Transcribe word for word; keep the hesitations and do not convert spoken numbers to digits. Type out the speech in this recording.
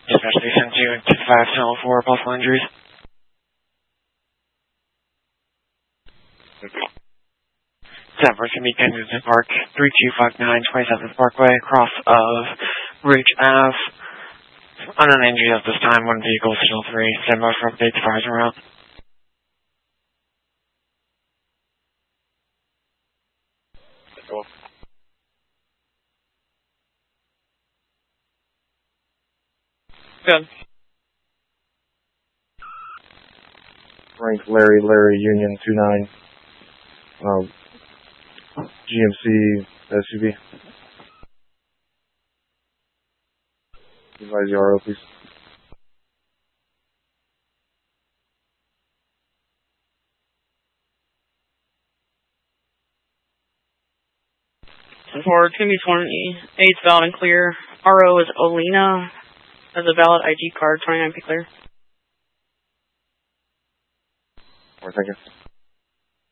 Dispatch station two two five channel four, possible injuries. Sanford can be Kensington Park, three two five nine twenty-seventh Parkway, cross of Ridge Ave. Unknown injury at this time, one vehicle, signal three, stand by for updates, fires around. Cool. Good. Rank Larry, Larry, Union two nine. Um, G M C S U V. Advise the R O, please. For two B twenty-eight, valid and clear. R O is Olena. Has a valid I G card, twenty-nine P clear. One second.